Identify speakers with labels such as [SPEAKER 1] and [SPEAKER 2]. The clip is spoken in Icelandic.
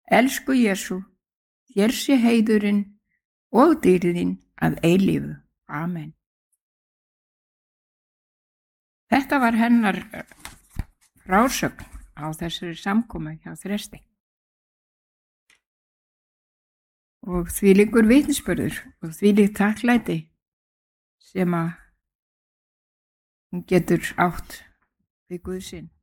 [SPEAKER 1] Elsku Jesú, þér sé heiðurinn og dýrðin að eilífu. Amen. Þetta var hennar frásögn á þessari samkomu hjá Þresti. Og þvílíkur vitnisburður og þvílíkt þakklæti sem að hún getur átt við Guð sinn.